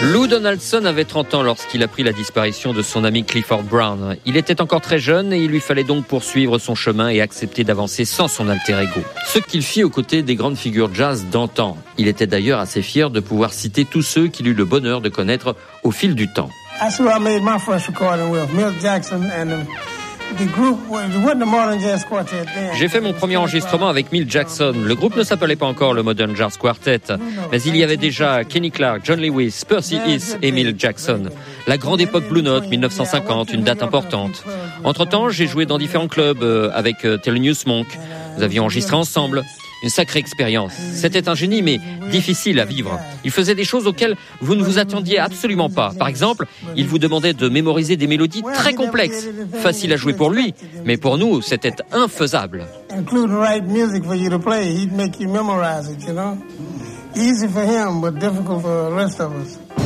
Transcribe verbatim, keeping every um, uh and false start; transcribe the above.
Lou Donaldson avait trente ans lorsqu'il apprit la disparition de son ami Clifford Brown. Il était encore très jeune et il lui fallait donc poursuivre son chemin et accepter d'avancer sans son alter ego. Ce qu'il fit aux côtés des grandes figures jazz d'antan. Il était d'ailleurs assez fier de pouvoir citer tous ceux qu'il eut le bonheur de connaître au fil du temps. That's who I made my first recording with, Milt Jackson and the, the group. It wasn't the Modern Jazz Quartet then. J'ai fait mon premier enregistrement avec Milt Jackson. Le groupe ne s'appelait pas encore le Modern Jazz Quartet, mais il y avait déjà Kenny Clarke, John Lewis, Percy Heath et Milt Jackson. La grande époque Blue Note, dix-neuf cent cinquante, une date importante. Entre-temps, j'ai joué dans différents clubs euh, avec euh, Thelonious Monk. Nous avions enregistré ensemble. Une sacrée expérience. C'était un génie, mais difficile à vivre. Il faisait des choses auxquelles vous ne vous attendiez absolument pas. Par exemple, il vous demandait de mémoriser des mélodies très complexes. Facile à jouer pour lui, mais pour nous, c'était infaisable. Including right music for you to play, he'd make you memorize it, you know. Easy for him, but difficult for the rest of us.